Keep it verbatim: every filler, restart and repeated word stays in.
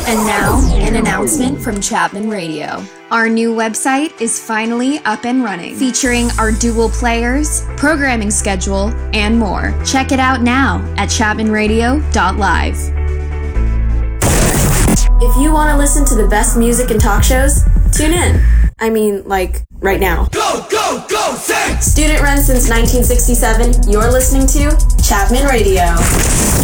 And now, an announcement from Chapman Radio. Our new website is finally up and running, featuring our dual players, programming schedule, and more. Check it out now at chapman radio dot live. If you want to listen to the best music and talk shows, tune in. I mean, like, right now. Go, go, go, sing! Student run since nineteen sixty-seven, you're listening to Chapman Radio.